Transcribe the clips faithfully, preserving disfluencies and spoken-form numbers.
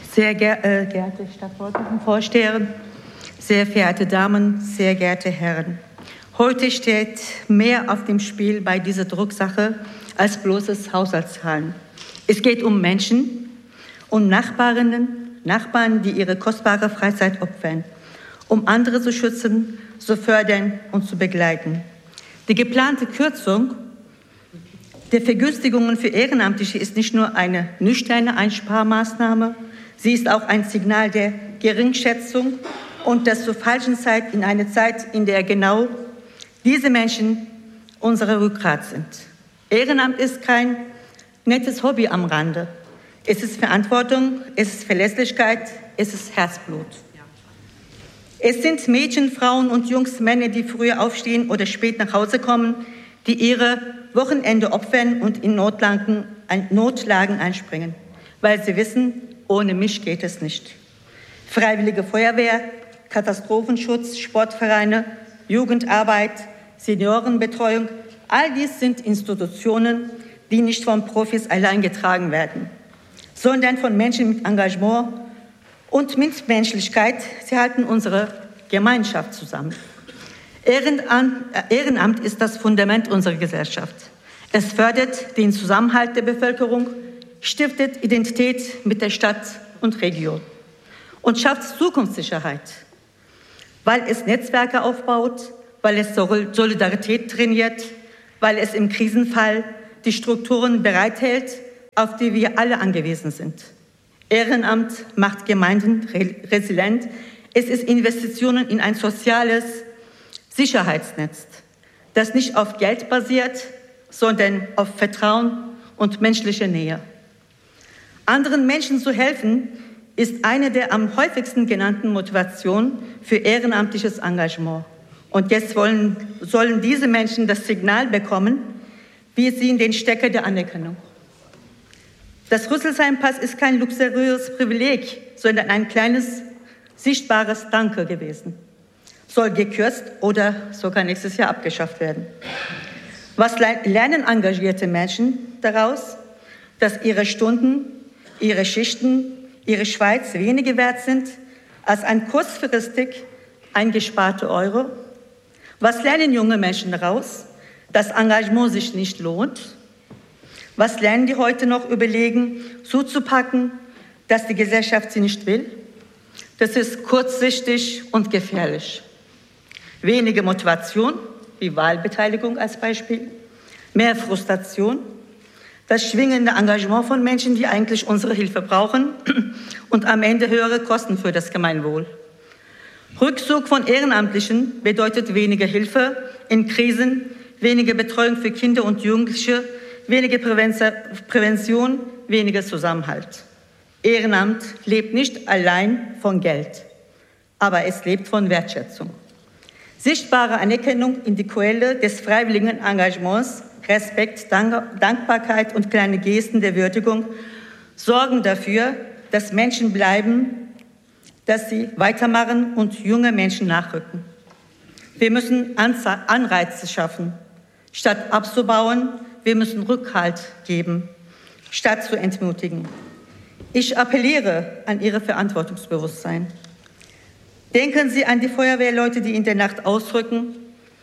Sehr geehrte äh, Stadtvorsteherin, sehr verehrte Damen, sehr geehrte Herren. Heute steht mehr auf dem Spiel bei dieser Drucksache als bloßes Haushaltszahlen. Es geht um Menschen, um Nachbarinnen, Nachbarn, die ihre kostbare Freizeit opfern, um andere zu schützen, zu fördern und zu begleiten. Die geplante Kürzung der Vergünstigungen für Ehrenamtliche ist nicht nur eine nüchterne Einsparmaßnahme, sie ist auch ein Signal der Geringschätzung und das zur falschen Zeit in einer Zeit, in der genau diese Menschen unsere Rückgrat sind. Ehrenamt ist kein nettes Hobby am Rande. Es ist Verantwortung, es ist Verlässlichkeit, es ist Herzblut. Es sind Mädchen, Frauen und Jungs, Männer, die früh aufstehen oder spät nach Hause kommen, die ihre Wochenende opfern und in Notlagen, Notlagen einspringen, weil sie wissen, ohne mich geht es nicht. Freiwillige Feuerwehr, Katastrophenschutz, Sportvereine, Jugendarbeit, Seniorenbetreuung, all dies sind Institutionen, die nicht von Profis allein getragen werden, sondern von Menschen mit Engagement und mit Menschlichkeit. Sie halten unsere Gemeinschaft zusammen. Ehrenamt ist das Fundament unserer Gesellschaft. Es fördert den Zusammenhalt der Bevölkerung, stiftet Identität mit der Stadt und Region und schafft Zukunftssicherheit, weil es Netzwerke aufbaut, weil es Solidarität trainiert, weil es im Krisenfall die Strukturen bereithält, auf die wir alle angewiesen sind. Ehrenamt macht Gemeinden resilient. Es ist Investitionen in ein soziales Sicherheitsnetz, das nicht auf Geld basiert, sondern auf Vertrauen und menschlicher Nähe. Anderen Menschen zu helfen, ist eine der am häufigsten genannten Motivationen für ehrenamtliches Engagement. Und jetzt wollen, sollen diese Menschen das Signal bekommen, wir ziehen den Stecker der Anerkennung. Das Rüsselsheim-Pass ist kein luxuriöses Privileg, sondern ein kleines, sichtbares Danke gewesen. Soll gekürzt oder sogar nächstes Jahr abgeschafft werden. Was lernen engagierte Menschen daraus? Dass ihre Stunden, ihre Schichten, ihre Schweiz weniger wert sind als ein kurzfristig eingesparte Euro? Was lernen junge Menschen daraus? Dass Engagement sich nicht lohnt? Was lernen die heute noch überlegen, zuzupacken, dass die Gesellschaft sie nicht will? Das ist kurzsichtig und gefährlich. Weniger Motivation, wie Wahlbeteiligung als Beispiel, mehr Frustration, das schwingende Engagement von Menschen, die eigentlich unsere Hilfe brauchen und am Ende höhere Kosten für das Gemeinwohl. Rückzug von Ehrenamtlichen bedeutet weniger Hilfe in Krisen, weniger Betreuung für Kinder und Jugendliche, weniger Prävention, weniger Zusammenhalt. Ehrenamt lebt nicht allein von Geld, aber es lebt von Wertschätzung. Sichtbare Anerkennung in die Quelle des freiwilligen Engagements, Respekt, Dankbarkeit und kleine Gesten der Würdigung sorgen dafür, dass Menschen bleiben, dass sie weitermachen und junge Menschen nachrücken. Wir müssen Anreize schaffen, statt abzubauen. Wir müssen Rückhalt geben, statt zu entmutigen. Ich appelliere an Ihr Verantwortungsbewusstsein. Denken Sie an die Feuerwehrleute, die in der Nacht ausrücken.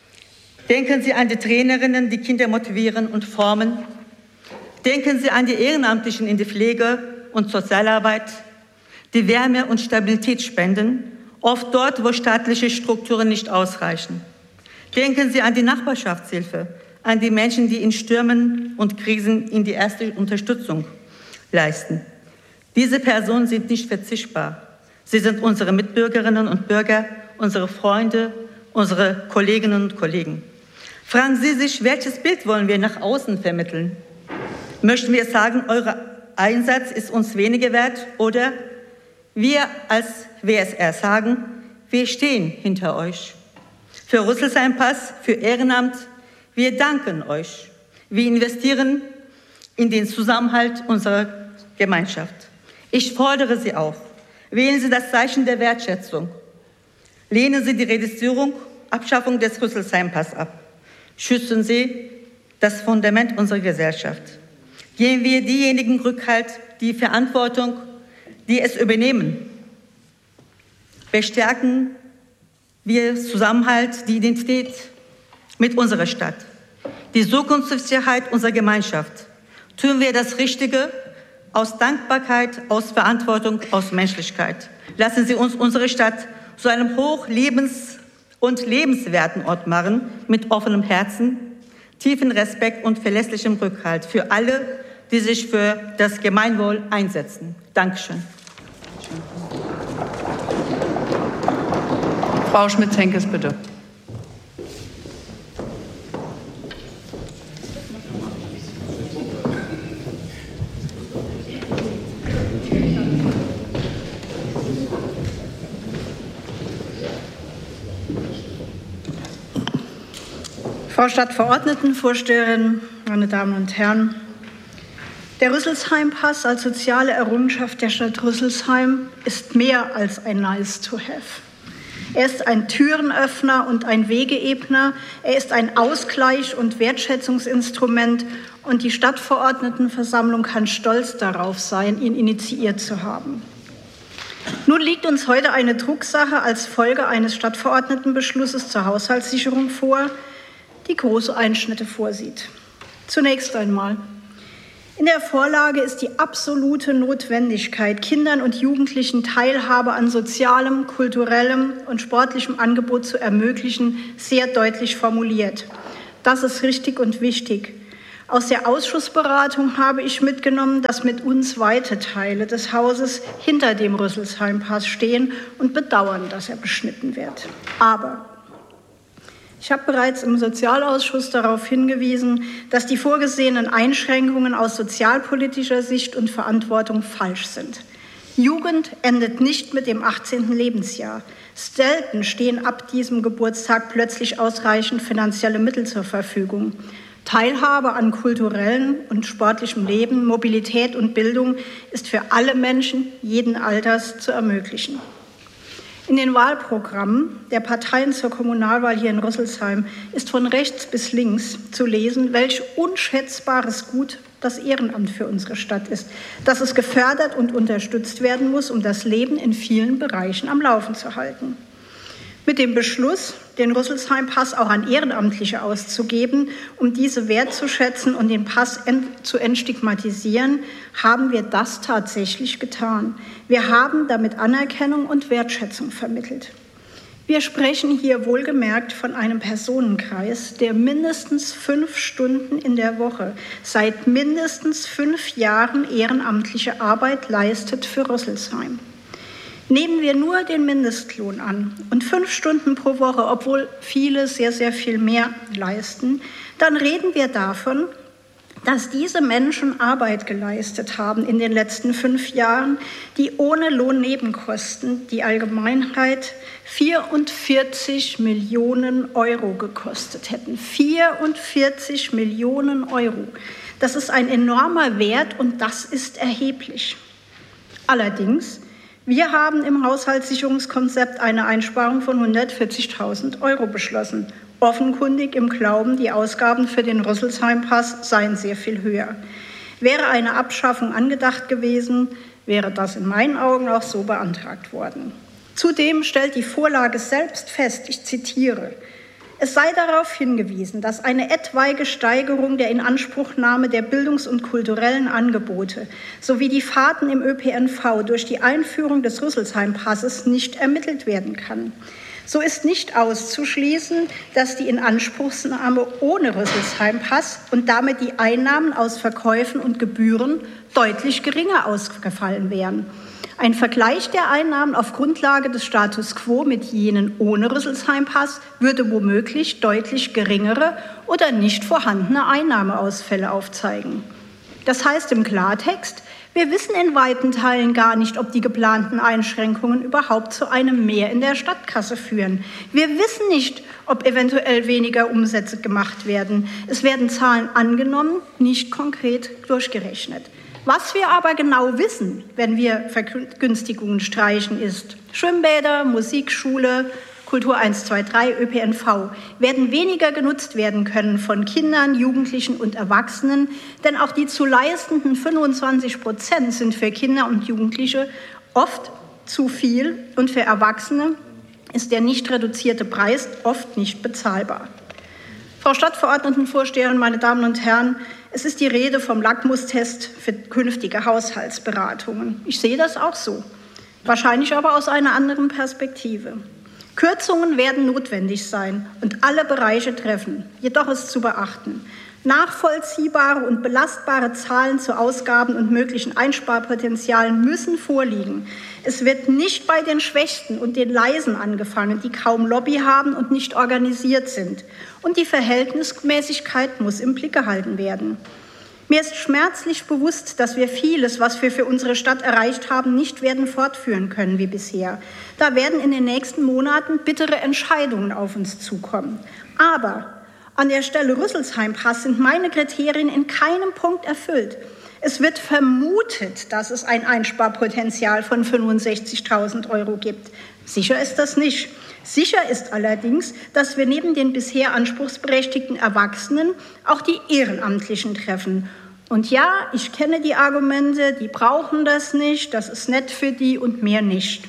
Denken Sie an die Trainerinnen, die Kinder motivieren und formen. Denken Sie an die Ehrenamtlichen in der Pflege und Sozialarbeit, die Wärme und Stabilität spenden, oft dort, wo staatliche Strukturen nicht ausreichen. Denken Sie an die Nachbarschaftshilfe, an die Menschen, die in Stürmen und Krisen in die erste Unterstützung leisten. Diese Personen sind nicht verzichtbar. Sie sind unsere Mitbürgerinnen und Bürger, unsere Freunde, unsere Kolleginnen und Kollegen. Fragen Sie sich, welches Bild wollen wir nach außen vermitteln? Möchten wir sagen, euer Einsatz ist uns weniger wert? Oder wir als W S R sagen, wir stehen hinter euch. Für Rüsselsheim-Pass, für Ehrenamt, wir danken euch. Wir investieren in den Zusammenhalt unserer Gemeinschaft. Ich fordere Sie auf, wählen Sie das Zeichen der Wertschätzung. Lehnen Sie die Reduzierung, Abschaffung des Rüsselsheim-Pass ab. Schützen Sie das Fundament unserer Gesellschaft. Geben wir diejenigen Rückhalt, die Verantwortung, die es übernehmen, bestärken wir Zusammenhalt, die Identität mit unserer Stadt, die Zukunftssicherheit unserer Gemeinschaft. Tun wir das Richtige aus Dankbarkeit, aus Verantwortung, aus Menschlichkeit. Lassen Sie uns unsere Stadt zu einem hochlebens- und lebenswerten Ort machen, mit offenem Herzen, tiefen Respekt und verlässlichem Rückhalt für alle, die sich für das Gemeinwohl einsetzen. Dankeschön. Frau Schmitz-Henkes, bitte. Frau Stadtverordnetenvorsteherin, meine Damen und Herren! Der Rüsselsheim-Pass als soziale Errungenschaft der Stadt Rüsselsheim ist mehr als ein Nice-to-have. Er ist ein Türenöffner und ein Wegeebner. Er ist ein Ausgleich- und Wertschätzungsinstrument. Und die Stadtverordnetenversammlung kann stolz darauf sein, ihn initiiert zu haben. Nun liegt uns heute eine Drucksache als Folge eines Stadtverordnetenbeschlusses zur Haushaltssicherung vor, die große Einschnitte vorsieht. Zunächst einmal: In der Vorlage ist die absolute Notwendigkeit, Kindern und Jugendlichen Teilhabe an sozialem, kulturellem und sportlichem Angebot zu ermöglichen, sehr deutlich formuliert. Das ist richtig und wichtig. Aus der Ausschussberatung habe ich mitgenommen, dass mit uns weite Teile des Hauses hinter dem Rüsselsheim-Pass stehen und bedauern, dass er beschnitten wird. Aber ich habe bereits im Sozialausschuss darauf hingewiesen, dass die vorgesehenen Einschränkungen aus sozialpolitischer Sicht und Verantwortung falsch sind. Jugend endet nicht mit dem achtzehnten Lebensjahr. Selten stehen ab diesem Geburtstag plötzlich ausreichend finanzielle Mittel zur Verfügung. Teilhabe an kulturellem und sportlichem Leben, Mobilität und Bildung ist für alle Menschen jeden Alters zu ermöglichen. In den Wahlprogrammen der Parteien zur Kommunalwahl hier in Rüsselsheim ist von rechts bis links zu lesen, welch unschätzbares Gut das Ehrenamt für unsere Stadt ist, dass es gefördert und unterstützt werden muss, um das Leben in vielen Bereichen am Laufen zu halten. Mit dem Beschluss, den Rüsselsheim-Pass auch an Ehrenamtliche auszugeben, um diese wertzuschätzen und den Pass ent- zu entstigmatisieren, haben wir das tatsächlich getan. Wir haben damit Anerkennung und Wertschätzung vermittelt. Wir sprechen hier wohlgemerkt von einem Personenkreis, der mindestens fünf Stunden in der Woche seit mindestens fünf Jahren ehrenamtliche Arbeit leistet für Rüsselsheim. Nehmen wir nur den Mindestlohn an und fünf Stunden pro Woche, obwohl viele sehr, sehr viel mehr leisten, dann reden wir davon, dass diese Menschen Arbeit geleistet haben in den letzten fünf Jahren, die ohne Lohnnebenkosten die Allgemeinheit vierundvierzig Millionen Euro gekostet hätten. vierundvierzig Millionen Euro. Das ist ein enormer Wert und das ist erheblich. Allerdings, wir haben im Haushaltssicherungskonzept eine Einsparung von hundertvierzigtausend Euro beschlossen. Offenkundig im Glauben, die Ausgaben für den Rüsselsheim-Pass seien sehr viel höher. Wäre eine Abschaffung angedacht gewesen, wäre das in meinen Augen auch so beantragt worden. Zudem stellt die Vorlage selbst fest, ich zitiere: Es sei darauf hingewiesen, dass eine etwaige Steigerung der Inanspruchnahme der bildungs- und kulturellen Angebote sowie die Fahrten im Ö P N V durch die Einführung des Rüsselsheim-Passes nicht ermittelt werden kann. So ist nicht auszuschließen, dass die Inanspruchnahme ohne Rüsselsheim-Pass und damit die Einnahmen aus Verkäufen und Gebühren deutlich geringer ausgefallen wären. Ein Vergleich der Einnahmen auf Grundlage des Status quo mit jenen ohne Rüsselsheim-Pass würde womöglich deutlich geringere oder nicht vorhandene Einnahmeausfälle aufzeigen. Das heißt im Klartext, wir wissen in weiten Teilen gar nicht, ob die geplanten Einschränkungen überhaupt zu einem Mehr in der Stadtkasse führen. Wir wissen nicht, ob eventuell weniger Umsätze gemacht werden. Es werden Zahlen angenommen, nicht konkret durchgerechnet. Was wir aber genau wissen, wenn wir Vergünstigungen streichen, ist: Schwimmbäder, Musikschule, Kultur eins, zwei, drei, Ö P N V werden weniger genutzt werden können von Kindern, Jugendlichen und Erwachsenen, denn auch die zu leistenden fünfundzwanzig Prozent sind für Kinder und Jugendliche oft zu viel und für Erwachsene ist der nicht reduzierte Preis oft nicht bezahlbar. Frau Stadtverordnetenvorsteherin, meine Damen und Herren, es ist die Rede vom Lackmustest für künftige Haushaltsberatungen. Ich sehe das auch so, wahrscheinlich aber aus einer anderen Perspektive. Kürzungen werden notwendig sein und alle Bereiche treffen. Jedoch ist zu beachten: Nachvollziehbare und belastbare Zahlen zu Ausgaben und möglichen Einsparpotenzialen müssen vorliegen. Es wird nicht bei den Schwächsten und den Leisen angefangen, die kaum Lobby haben und nicht organisiert sind. Und die Verhältnismäßigkeit muss im Blick gehalten werden. Mir ist schmerzlich bewusst, dass wir vieles, was wir für unsere Stadt erreicht haben, nicht werden fortführen können wie bisher. Da werden in den nächsten Monaten bittere Entscheidungen auf uns zukommen. Aber an der Stelle Rüsselsheim-Pass sind meine Kriterien in keinem Punkt erfüllt. Es wird vermutet, dass es ein Einsparpotenzial von fünfundsechzigtausend Euro gibt. Sicher ist das nicht. Sicher ist allerdings, dass wir neben den bisher anspruchsberechtigten Erwachsenen auch die Ehrenamtlichen treffen. Und ja, ich kenne die Argumente, die brauchen das nicht, das ist nett für die und mehr nicht.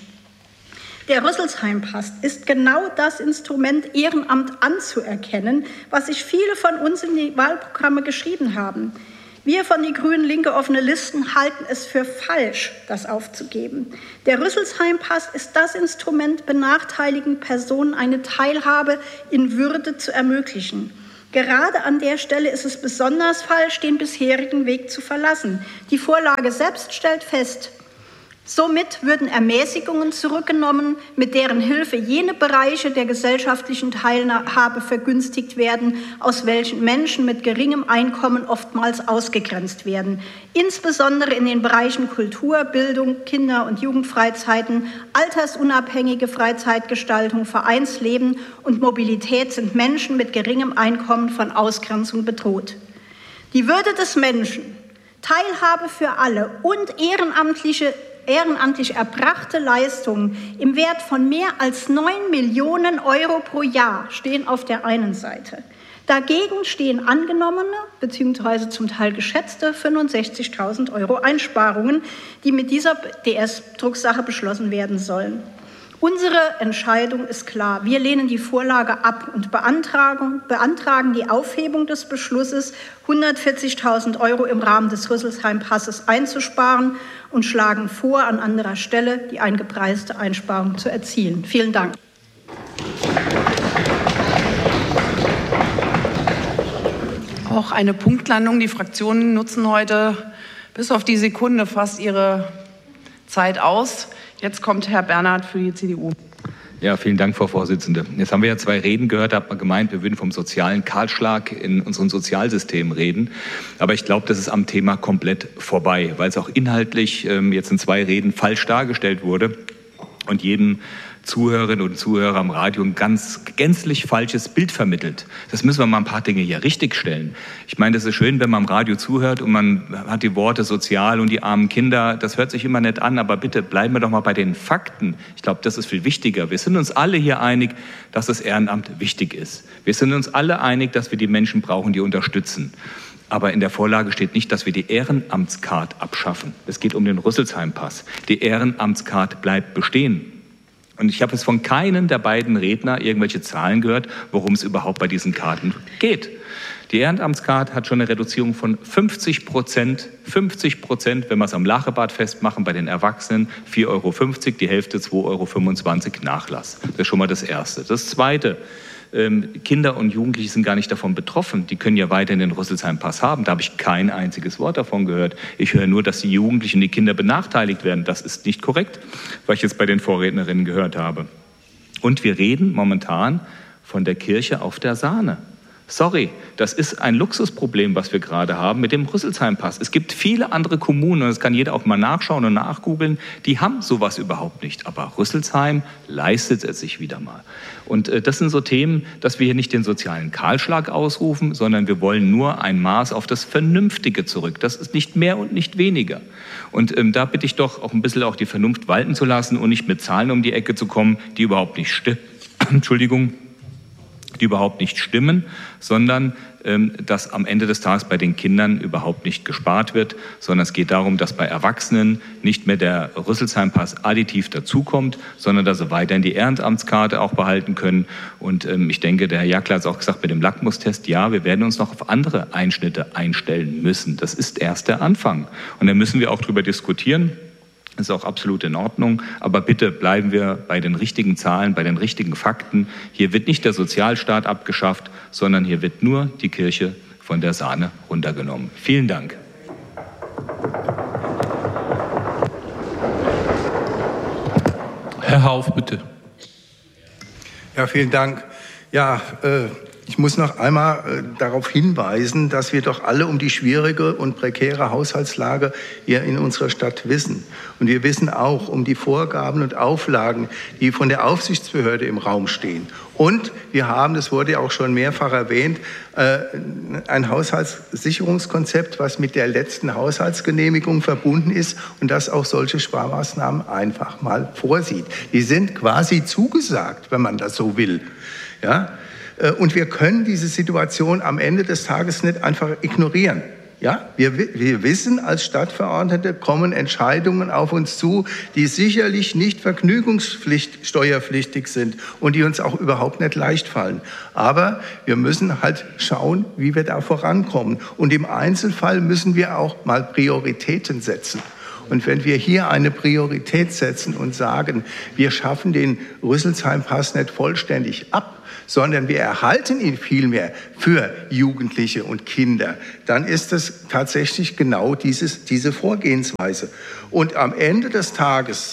Der Rüsselsheim-Pass ist genau das Instrument, Ehrenamt anzuerkennen, was sich viele von uns in die Wahlprogramme geschrieben haben. Wir von die Grünen Linke offene Listen halten es für falsch, das aufzugeben. Der Rüsselsheim-Pass ist das Instrument, benachteiligten Personen eine Teilhabe in Würde zu ermöglichen. Gerade an der Stelle ist es besonders falsch, den bisherigen Weg zu verlassen. Die Vorlage selbst stellt fest: Somit würden Ermäßigungen zurückgenommen, mit deren Hilfe jene Bereiche der gesellschaftlichen Teilhabe vergünstigt werden, aus welchen Menschen mit geringem Einkommen oftmals ausgegrenzt werden. Insbesondere in den Bereichen Kultur, Bildung, Kinder- und Jugendfreizeiten, altersunabhängige Freizeitgestaltung, Vereinsleben und Mobilität sind Menschen mit geringem Einkommen von Ausgrenzung bedroht. Die Würde des Menschen, Teilhabe für alle und ehrenamtliche ehrenamtlich erbrachte Leistungen im Wert von mehr als neun Millionen Euro pro Jahr stehen auf der einen Seite. Dagegen stehen angenommene bzw. zum Teil geschätzte fünfundsechzigtausend Euro Einsparungen, die mit dieser D S-Drucksache beschlossen werden sollen. Unsere Entscheidung ist klar. Wir lehnen die Vorlage ab und beantragen, beantragen die Aufhebung des Beschlusses, hundertvierzigtausend Euro im Rahmen des Rüsselsheim-Passes einzusparen und schlagen vor, an anderer Stelle die eingepreiste Einsparung zu erzielen. Vielen Dank. Auch eine Punktlandung. Die Fraktionen nutzen heute bis auf die Sekunde fast ihre Zeit aus. Jetzt kommt Herr Bernhard für die C D U. Ja, vielen Dank, Frau Vorsitzende. Jetzt haben wir ja zwei Reden gehört, da hat man gemeint, wir würden vom sozialen Kahlschlag in unseren Sozialsystemen reden. Aber ich glaube, das ist am Thema komplett vorbei, weil es auch inhaltlich ähm, jetzt in zwei Reden falsch dargestellt wurde und jedem Zuhörerinnen und Zuhörer am Radio ein ganz gänzlich falsches Bild vermittelt. Das müssen wir mal ein paar Dinge hier richtigstellen. Ich meine, das ist schön, wenn man am Radio zuhört und man hat die Worte sozial und die armen Kinder. Das hört sich immer nett an, aber bitte bleiben wir doch mal bei den Fakten. Ich glaube, das ist viel wichtiger. Wir sind uns alle hier einig, dass das Ehrenamt wichtig ist. Wir sind uns alle einig, dass wir die Menschen brauchen, die unterstützen. Aber in der Vorlage steht nicht, dass wir die Ehrenamtskarte abschaffen. Es geht um den Rüsselsheim-Pass. Die Ehrenamtskarte bleibt bestehen. Und ich habe es von keinem der beiden Redner irgendwelche Zahlen gehört, worum es überhaupt bei diesen Karten geht. Die Ehrenamtskarte hat schon eine Reduzierung von fünfzig Prozent. fünfzig Prozent, wenn wir es am Lachebad festmachen, bei den Erwachsenen vier Euro fünfzig, die Hälfte zwei Euro fünfundzwanzig Nachlass. Das ist schon mal das Erste. Das Zweite: Kinder und Jugendliche sind gar nicht davon betroffen. Die können ja weiterhin den Rüsselsheim-Pass haben. Da habe ich kein einziges Wort davon gehört. Ich höre nur, dass die Jugendlichen und die Kinder benachteiligt werden. Das ist nicht korrekt, was ich jetzt bei den Vorrednerinnen gehört habe. Und wir reden momentan von der Kirsche auf der Sahne. Sorry, das ist ein Luxusproblem, was wir gerade haben mit dem Rüsselsheim-Pass. Es gibt viele andere Kommunen, und das kann jeder auch mal nachschauen und nachgoogeln, die haben sowas überhaupt nicht. Aber Rüsselsheim leistet es sich wieder mal. Und äh, das sind so Themen, dass wir hier nicht den sozialen Kahlschlag ausrufen, sondern wir wollen nur ein Maß auf das Vernünftige zurück. Das ist nicht mehr und nicht weniger. Und ähm, da bitte ich doch auch ein bisschen auch die Vernunft walten zu lassen und nicht mit Zahlen um die Ecke zu kommen, die überhaupt nicht stimmen. Entschuldigung. die überhaupt nicht stimmen, sondern ähm, dass am Ende des Tages bei den Kindern überhaupt nicht gespart wird, sondern es geht darum, dass bei Erwachsenen nicht mehr der Rüsselsheim-Pass additiv dazukommt, sondern dass sie weiterhin die Ehrenamtskarte auch behalten können. Und ähm, ich denke, der Herr Jackler hat es auch gesagt mit dem Lackmustest, ja, wir werden uns noch auf andere Einschnitte einstellen müssen. Das ist erst der Anfang. Und da müssen wir auch drüber diskutieren. Das ist auch absolut in Ordnung. Aber bitte bleiben wir bei den richtigen Zahlen, bei den richtigen Fakten. Hier wird nicht der Sozialstaat abgeschafft, sondern hier wird nur die Kirche von der Sahne runtergenommen. Vielen Dank. Herr Hauf, bitte. Ja, vielen Dank. Ja, äh, ich muss noch einmal äh, darauf hinweisen, dass wir doch alle um die schwierige und prekäre Haushaltslage hier in unserer Stadt wissen. Und wir wissen auch um die Vorgaben und Auflagen, die von der Aufsichtsbehörde im Raum stehen. Und wir haben, das wurde ja auch schon mehrfach erwähnt, äh, ein Haushaltssicherungskonzept, was mit der letzten Haushaltsgenehmigung verbunden ist und das auch solche Sparmaßnahmen einfach mal vorsieht. Die sind quasi zugesagt, wenn man das so will. Ja? Und wir können diese Situation am Ende des Tages nicht einfach ignorieren. Ja, wir, wir wissen, als Stadtverordnete kommen Entscheidungen auf uns zu, die sicherlich nicht vergnügungssteuerpflichtig sind und die uns auch überhaupt nicht leicht fallen. Aber wir müssen halt schauen, wie wir da vorankommen. Und im Einzelfall müssen wir auch mal Prioritäten setzen. Und wenn wir hier eine Priorität setzen und sagen, wir schaffen den Rüsselsheim-Pass nicht vollständig ab, sondern wir erhalten ihn vielmehr für Jugendliche und Kinder, dann ist es tatsächlich genau dieses, diese Vorgehensweise. Und am Ende des Tages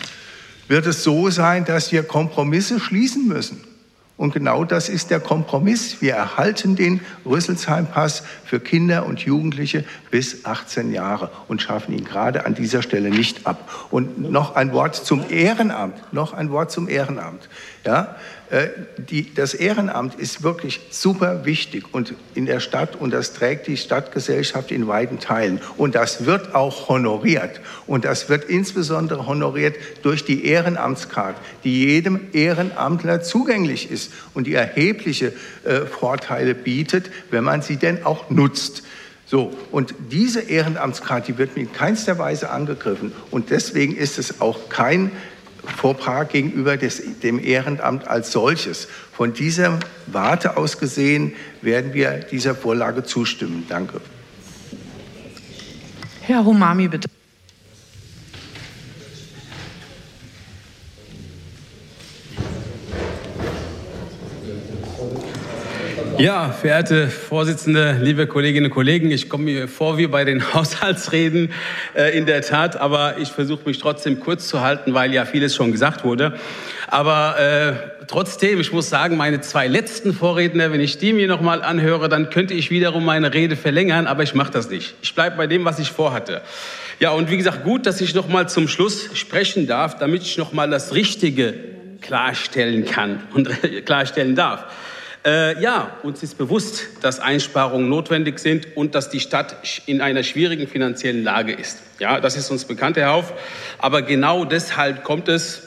wird es so sein, dass wir Kompromisse schließen müssen. Und genau das ist der Kompromiss. Wir erhalten den Rüsselsheim-Pass für Kinder und Jugendliche bis achtzehn Jahre und schaffen ihn gerade an dieser Stelle nicht ab. Und noch ein Wort zum Ehrenamt. Noch ein Wort zum Ehrenamt. Ja, äh, die, das Ehrenamt ist wirklich super wichtig und in der Stadt, und das trägt die Stadtgesellschaft in weiten Teilen. Und das wird auch honoriert. Und das wird insbesondere honoriert durch die Ehrenamtskarte, die jedem Ehrenamtler zugänglich ist und die erhebliche äh, Vorteile bietet, wenn man sie denn auch nutzt. So, und diese Ehrenamtskarte, die wird in keinster Weise angegriffen. Und deswegen ist es auch kein Fauxpas gegenüber des, dem Ehrenamt als solches. Von dieser Warte aus gesehen werden wir dieser Vorlage zustimmen. Danke. Herr Humami, bitte. Ja, verehrte Vorsitzende, liebe Kolleginnen und Kollegen, ich komme mir vor wie bei den Haushaltsreden äh, in der Tat, aber ich versuche mich trotzdem kurz zu halten, weil ja vieles schon gesagt wurde. Aber äh, trotzdem, ich muss sagen, meine zwei letzten Vorredner, wenn ich die mir noch mal anhöre, dann könnte ich wiederum meine Rede verlängern, aber ich mache das nicht. Ich bleibe bei dem, was ich vorhatte. Ja, und wie gesagt, gut, dass ich noch mal zum Schluss sprechen darf, damit ich noch mal das Richtige klarstellen kann und klarstellen darf. Äh, ja, uns ist bewusst, dass Einsparungen notwendig sind und dass die Stadt in einer schwierigen finanziellen Lage ist. Ja, das ist uns bekannt, Herr Hauf. Aber genau deshalb kommt es,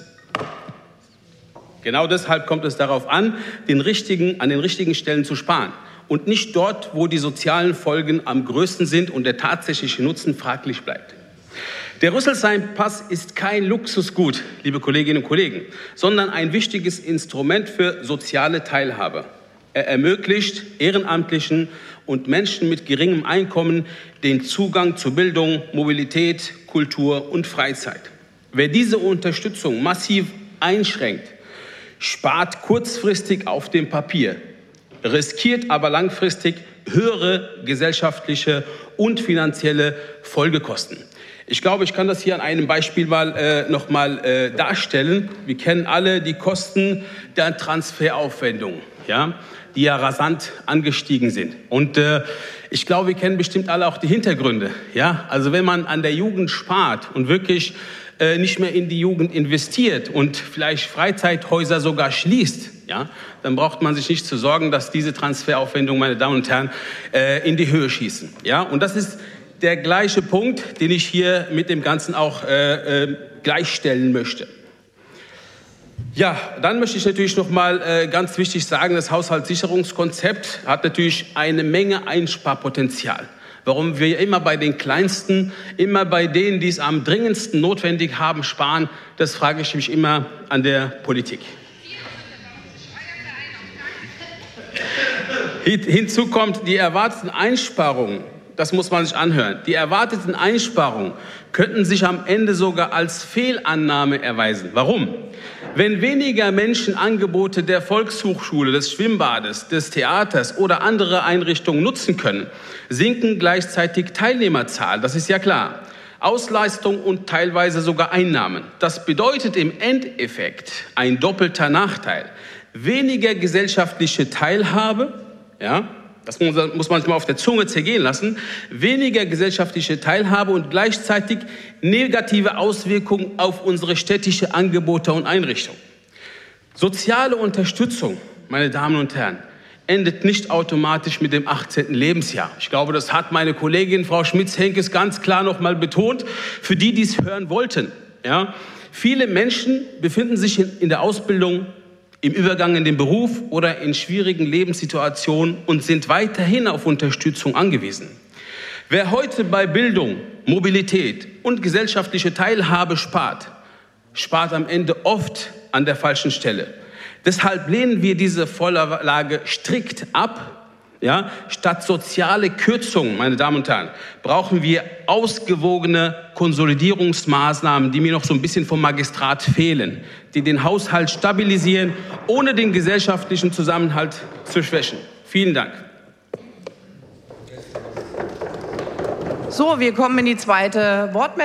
genau deshalb kommt es darauf an, den richtigen, an den richtigen Stellen zu sparen. Und nicht dort, wo die sozialen Folgen am größten sind und der tatsächliche Nutzen fraglich bleibt. Der Rüsselsheim-Pass ist kein Luxusgut, liebe Kolleginnen und Kollegen, sondern ein wichtiges Instrument für soziale Teilhabe. Er ermöglicht Ehrenamtlichen und Menschen mit geringem Einkommen den Zugang zu Bildung, Mobilität, Kultur und Freizeit. Wer diese Unterstützung massiv einschränkt, spart kurzfristig auf dem Papier, riskiert aber langfristig höhere gesellschaftliche und finanzielle Folgekosten. Ich glaube, ich kann das hier an einem Beispiel mal, äh, noch mal äh, darstellen. Wir kennen alle die Kosten der Transferaufwendungen, ja, die ja rasant angestiegen sind. Und äh, ich glaube, wir kennen bestimmt alle auch die Hintergründe. Ja? Also wenn man an der Jugend spart und wirklich äh, nicht mehr in die Jugend investiert und vielleicht Freizeithäuser sogar schließt, ja, dann braucht man sich nicht zu sorgen, dass diese Transferaufwendungen, meine Damen und Herren, äh, in die Höhe schießen. Ja? Und das ist der gleiche Punkt, den ich hier mit dem Ganzen auch äh, äh, gleichstellen möchte. Ja, dann möchte ich natürlich noch mal äh, ganz wichtig sagen, das Haushaltssicherungskonzept hat natürlich eine Menge Einsparpotenzial. Warum wir immer bei den Kleinsten, immer bei denen, die es am dringendsten notwendig haben, sparen, das frage ich mich immer an der Politik. Hinzu kommt, die erwarteten Einsparungen, das muss man sich anhören, die erwarteten Einsparungen könnten sich am Ende sogar als Fehlannahme erweisen. Warum? Wenn weniger Menschen Angebote der Volkshochschule, des Schwimmbades, des Theaters oder andere Einrichtungen nutzen können, sinken gleichzeitig Teilnehmerzahlen. Das ist ja klar. Ausleistung und teilweise sogar Einnahmen. Das bedeutet im Endeffekt ein doppelter Nachteil. Weniger gesellschaftliche Teilhabe, ja, das muss man sich mal auf der Zunge zergehen lassen, weniger gesellschaftliche Teilhabe und gleichzeitig negative Auswirkungen auf unsere städtische Angebote und Einrichtungen. Soziale Unterstützung, meine Damen und Herren, endet nicht automatisch mit dem achtzehnten Lebensjahr. Ich glaube, das hat meine Kollegin Frau Schmitz-Henkes ganz klar noch mal betont, für die, die es hören wollten. Ja? Viele Menschen befinden sich in, in der Ausbildung, im Übergang in den Beruf oder in schwierigen Lebenssituationen und sind weiterhin auf Unterstützung angewiesen. Wer heute bei Bildung, Mobilität und gesellschaftliche Teilhabe spart, spart am Ende oft an der falschen Stelle. Deshalb lehnen wir diese Vorlage strikt ab. Ja, statt soziale Kürzungen, meine Damen und Herren, brauchen wir ausgewogene Konsolidierungsmaßnahmen, die mir noch so ein bisschen vom Magistrat fehlen, die den Haushalt stabilisieren, ohne den gesellschaftlichen Zusammenhalt zu schwächen. Vielen Dank. So, wir kommen in die zweite Wortmeldung.